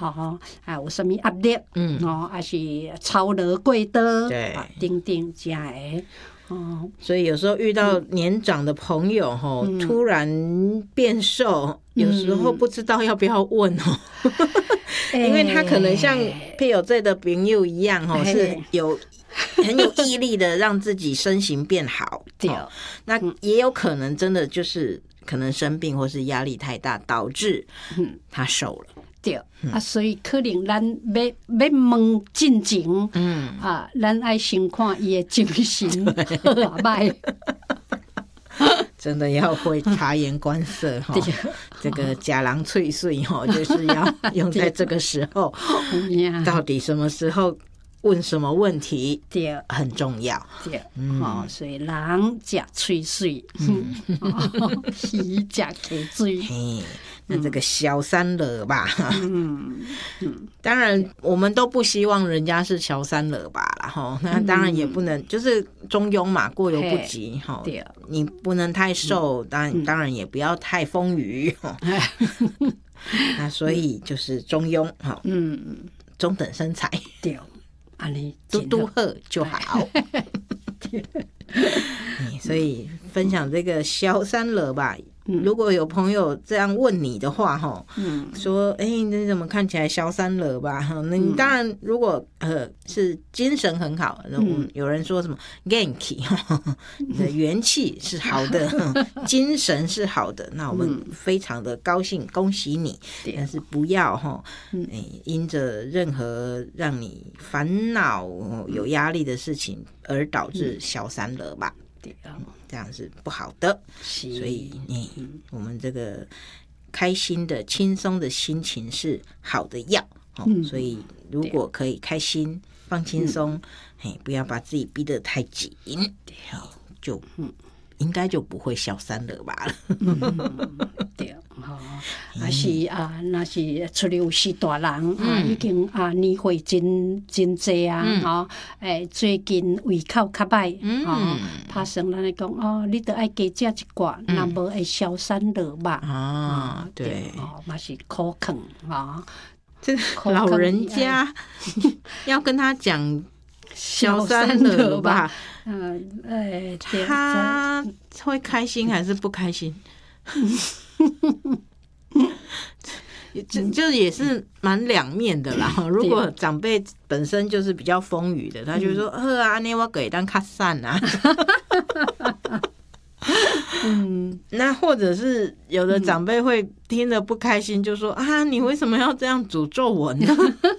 有什么压力，还是操劳过多， 对， 等等这样的。 所以有时候遇到年长的朋友突然变瘦，有时候不知道要不要问因为他可能像配有这的朋友一样是很有毅力的让自己身形变好，对，那也有可能真的就是可能生病或是压力太大导致他瘦了。 对，所以可能咱要问进前，咱要先看伊的精神好啊歹。 真的要会察言观色这个假狼脆碎就是要用在这个时候，到底什么时候问什么问题，对，很重要。对，所以人吃脆碎，鱼吃溪水。那这个小三了吧，当然我们都不希望人家是小三了吧啦，那当然也不能就是中庸嘛，过犹不及，你不能太瘦，当然也不要太丰腴，那所以就是中庸，中等身材，对，嘟嘟喝就好。所以分享这个小三了吧，如果有朋友这样问你的话说你怎么看起来小三了吧，那你当然如果是精神很好，有人说什么 Genki 你的元气是好的精神是好的，那我们非常的高兴，恭喜你，但是不要因着任何让你烦恼有压力的事情而导致小三了吧，这样是不好的。所以我们这个开心的轻松的心情是好的药，所以如果可以开心放轻松，不要把自己逼得太紧，就应该就不会小三了吧了。对，还是那是出来有是大人已经年岁真济最近胃口较歹拍算咱来讲你得爱加食一寡，那无会小三了吧对，嘛是可肯这个老人家要跟他讲小三了吧，他会开心还是不开心？就也是蛮两面的啦。如果长辈本身就是比较丰腴的，他就说你我给当较散啊。那或者是有的长辈会听得不开心，就说你为什么要这样诅咒我呢？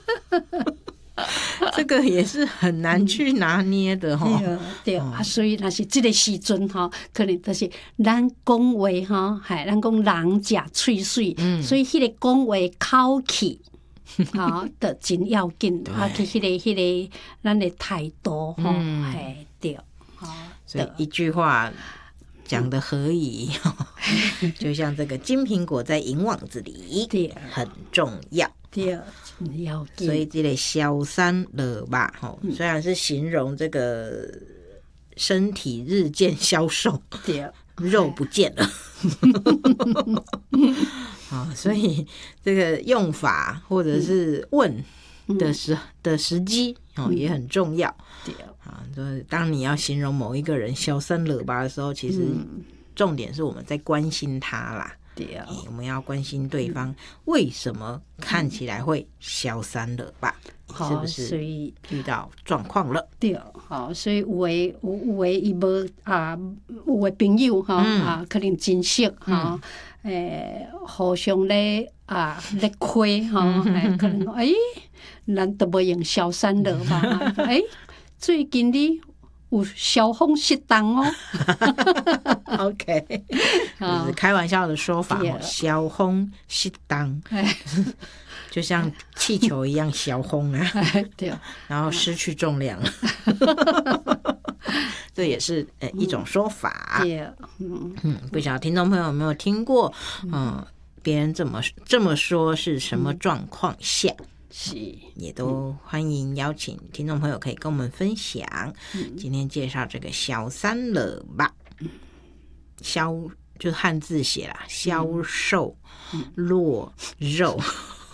这个也是很难去拿捏的对，所以那是这个时阵可能就是咱讲话咱讲人吃脆水，所以迄个讲话口气就真要紧迄个咱的态度对，所以一句话讲的何以就像这个金苹果在银网子里很重要，对，所以这个小三了吧虽然是形容这个身体日渐消瘦，肉不见了所以这个用法或者是问的时机也很重要。当你要形容某一个人小三了吧的时候，其实重点是我们在关心他啦。我们要关心对方为什么看起来会小三了吧，是不是遇到状况了？对，所以有的伊无有的朋友可能真熟互相咧咧亏可能咱都无用小三了吧最近你有小风失当OK 就是开玩笑的说法小风失当就像气球一样小风对，然后失去重量这也是一种说法不晓得听众朋友有没有听过别人这么说是什么状况下也都欢迎邀请听众朋友可以跟我们分享今天介绍这个小三了吧消就是汉字写啦消瘦落肉